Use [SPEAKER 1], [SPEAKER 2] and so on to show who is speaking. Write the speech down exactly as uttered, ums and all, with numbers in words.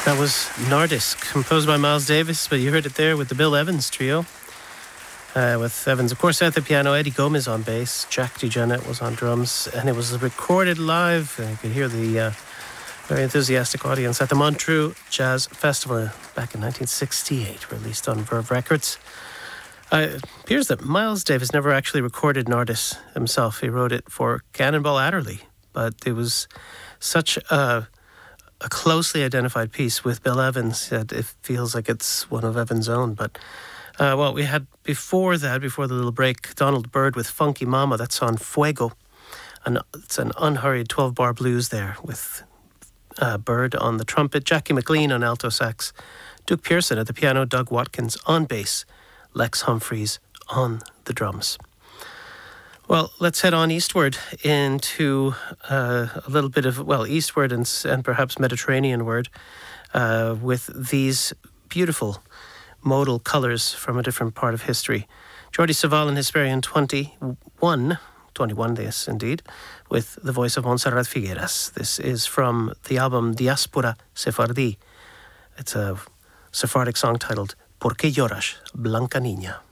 [SPEAKER 1] That was Nardis, composed by Miles Davis, but you heard it there with the Bill Evans trio. Uh, with Evans, of course, at the piano, Eddie Gomez on bass, Jack DeJohnette was on drums, and it was recorded live. And you could hear the uh, very enthusiastic audience at the Montreux Jazz Festival back in nineteen sixty-eight, released on Verve Records. Uh, it appears that Miles Davis never actually recorded Nardis himself. He wrote it for Cannonball Adderley, but it was such a a closely identified piece with Bill Evans that it feels like it's one of Evans' own. But, uh, well, we had before that, before the little break, Donald Byrd with Funky Mama. That's on Fuego. And it's an unhurried twelve-bar blues there with uh, Byrd on the trumpet, Jackie McLean on alto sax, Duke Pearson at the piano, Doug Watkins on bass, Lex Humphreys on the drums. Well, let's head on eastward into uh, a little bit of, well, eastward and, and perhaps Mediterranean-ward uh, with these beautiful modal colours from a different part of history. Jordi Savall and Hesperian twenty-one, twenty-one, yes, indeed, with the voice of Montserrat Figueras. This is from the album Diaspora Sefardí. It's a Sephardic song titled ¿Por qué lloras, Blanca Niña?